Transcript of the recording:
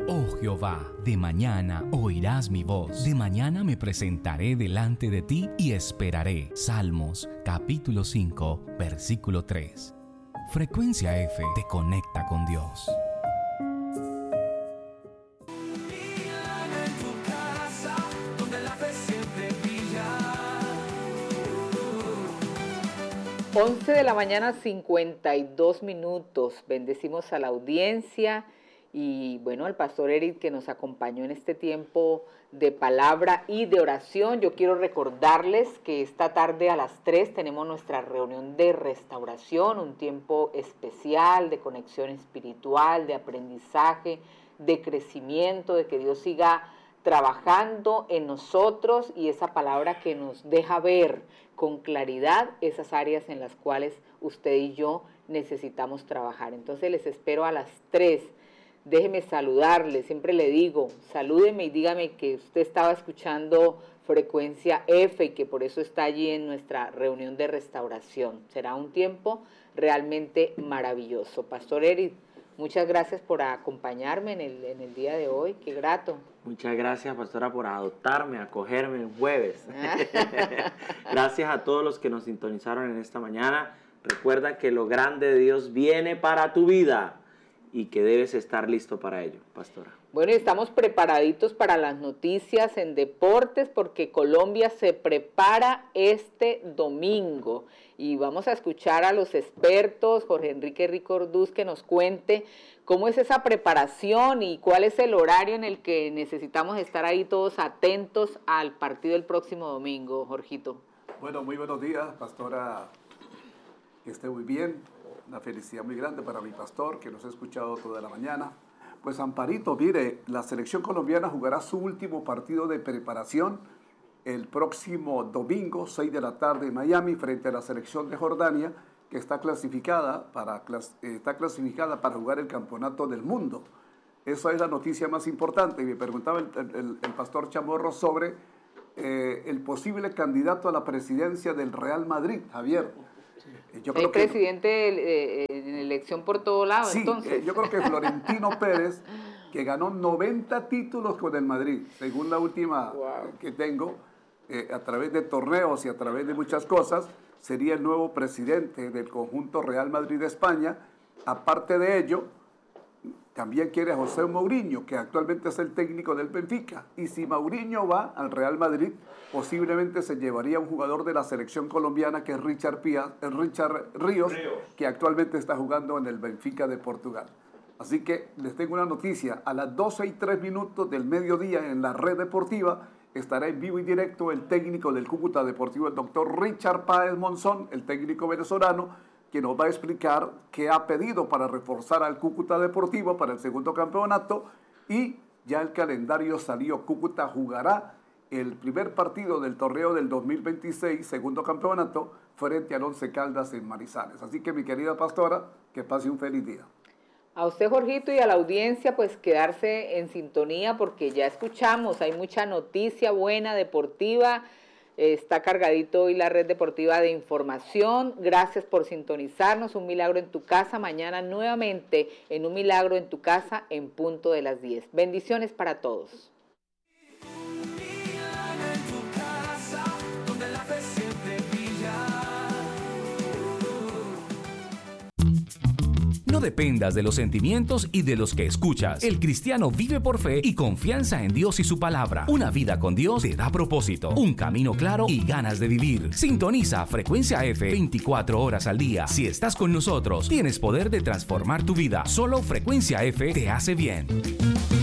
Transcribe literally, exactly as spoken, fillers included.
Oh Jehová, de mañana oirás mi voz, de mañana me presentaré delante de ti y esperaré. Salmos, capítulo cinco, versículo tres. Frecuencia F te conecta con Dios. once de la mañana, cincuenta y dos minutos. Bendecimos a la audiencia y bueno, al pastor Eric que nos acompañó en este tiempo de palabra y de oración. Yo quiero recordarles que esta tarde a las tres tenemos nuestra reunión de restauración, un tiempo especial de conexión espiritual, de aprendizaje, de crecimiento, de que Dios siga trabajando en nosotros y esa palabra que nos deja ver con claridad esas áreas en las cuales usted y yo necesitamos trabajar. Entonces les espero a las tres. Déjeme saludarle, siempre le digo, salúdeme y dígame que usted estaba escuchando Frecuencia F y que por eso está allí en nuestra reunión de restauración. Será un tiempo realmente maravilloso. Pastor Eric, muchas gracias por acompañarme en el, en el día de hoy, qué grato. Muchas gracias, pastora, por adoptarme, acogerme el jueves. Gracias a todos los que nos sintonizaron en esta mañana. Recuerda que lo grande de Dios viene para tu vida y que debes estar listo para ello, pastora. Bueno, estamos preparaditos para las noticias en deportes porque Colombia se prepara este domingo y vamos a escuchar a los expertos, Jorge Enrique Ricordús, que nos cuente cómo es esa preparación y cuál es el horario en el que necesitamos estar ahí todos atentos al partido del próximo domingo, Jorgito. Bueno, muy buenos días, pastora, que esté muy bien. Una felicidad muy grande para mi pastor, que nos ha escuchado toda la mañana. Pues Amparito, mire, la selección colombiana jugará su último partido de preparación el próximo domingo, seis de la tarde en Miami, frente a la selección de Jordania, que está clasificada para, está clasificada para jugar el campeonato del mundo. Esa es la noticia más importante. Y me preguntaba el, el, el pastor Chamorro sobre eh, el posible candidato a la presidencia del Real Madrid, Javier. Yo creo el que, presidente eh, en elección por todo lado, sí, entonces. Eh, yo creo que Florentino Pérez, que ganó noventa títulos con el Madrid, según la última wow. que tengo, eh, a través de torneos y a través de muchas cosas, sería el nuevo presidente del conjunto Real Madrid de España. Aparte de ello, también quiere a José Mourinho, que actualmente es el técnico del Benfica. Y si Mourinho va al Real Madrid, posiblemente se llevaría a un jugador de la selección colombiana, que es Richard, Pía, Richard Ríos, Ríos, que actualmente está jugando en el Benfica de Portugal. Así que les tengo una noticia. A las doce y tres minutos del mediodía en la red deportiva estará en vivo y directo el técnico del Cúcuta Deportivo, el doctor Richard Páez Monzón, el técnico venezolano, que nos va a explicar qué ha pedido para reforzar al Cúcuta Deportivo para el segundo campeonato. Y ya el calendario salió. Cúcuta jugará el primer partido del torneo del dos mil veintiséis, segundo campeonato, frente al Once Caldas en Manizales. Así que, mi querida pastora, que pase un feliz día. A usted, Jorgito, y a la audiencia, pues quedarse en sintonía porque ya escuchamos, hay mucha noticia buena, deportiva. Está cargadito hoy la red deportiva de información. Gracias por sintonizarnos. Un milagro en tu casa. Mañana nuevamente en Un Milagro en tu casa en punto de las diez. Bendiciones para todos. No dependas de los sentimientos y de los que escuchas. El cristiano vive por fe y confianza en Dios y su palabra. Una vida con Dios te da propósito, un camino claro y ganas de vivir. Sintoniza Frecuencia F veinticuatro horas al día. Si estás con nosotros, tienes poder de transformar tu vida. Solo Frecuencia F te hace bien.